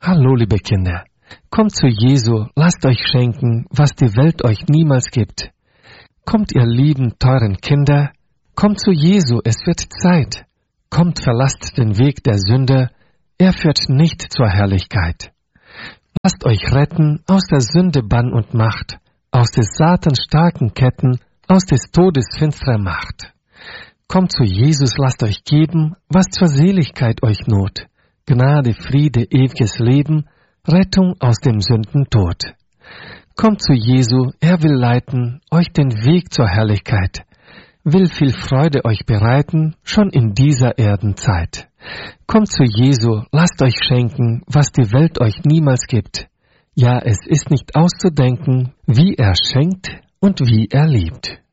Hallo, liebe Kinder. Kommt zu Jesu, lasst euch schenken, was die Welt euch niemals gibt. Kommt, ihr lieben, teuren Kinder, kommt zu Jesu, es wird Zeit. Kommt, verlasst den Weg der Sünde, er führt nicht zur Herrlichkeit. Lasst euch retten aus der Sünde Bann und Macht, aus des Satans starken Ketten, aus des Todes finsterer Macht. Kommt zu Jesus, lasst euch geben, was zur Seligkeit euch not. Gnade, Friede, ewiges Leben, Rettung aus dem Sündentod. Kommt zu Jesu, er will leiten euch den Weg zur Herrlichkeit, will viel Freude euch bereiten, schon in dieser Erdenzeit. Kommt zu Jesu, lasst euch schenken, was die Welt euch niemals gibt. Ja, es ist nicht auszudenken, wie er schenkt und wie er liebt.